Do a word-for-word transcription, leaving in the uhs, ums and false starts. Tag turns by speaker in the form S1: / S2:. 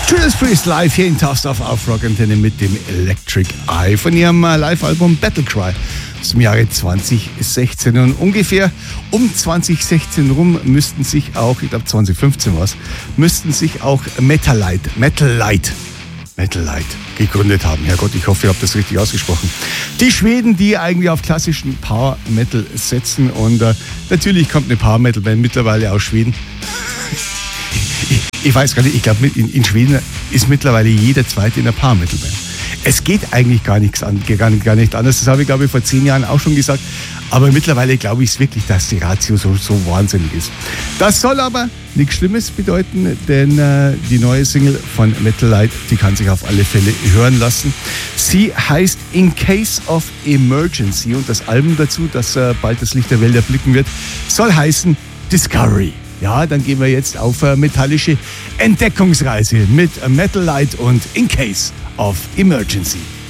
S1: Judas Priest live hier in Tough Stuff auf Rock Antenne mit dem Electric Eye von ihrem Live-Album Battle Cry aus dem Jahre zwanzig sechzehn. Und ungefähr um zwanzig sechzehn rum müssten sich auch, ich glaube zwanzig fünfzehn war es, müssten sich auch Metalite, Metalite, Metalite gegründet haben. Herrgott, ich hoffe, ihr habt das richtig ausgesprochen. Die Schweden, die eigentlich auf klassischen Power Metal setzen, und äh, natürlich kommt eine Power Metal Band mittlerweile aus Schweden. Ich, ich weiß gar nicht, ich glaube, in, in Schweden ist mittlerweile jeder Zweite in der Power Metal Band. Es geht eigentlich gar, nichts an, gar, nicht, gar nicht anders. Das habe ich, glaube ich, vor zehn Jahren auch schon gesagt. Aber mittlerweile glaube ich es wirklich, dass die Ratio so, so wahnsinnig ist. Das soll aber nichts Schlimmes bedeuten, denn äh, die neue Single von Metalite, die kann sich auf alle Fälle hören lassen. Sie heißt In Case of Emergency, und das Album dazu, das äh, bald das Licht der Welt erblicken wird, soll heißen Discovery. Ja, dann gehen wir jetzt auf äh, metallische Entdeckungsreise mit Metalite und In Case of Emergency.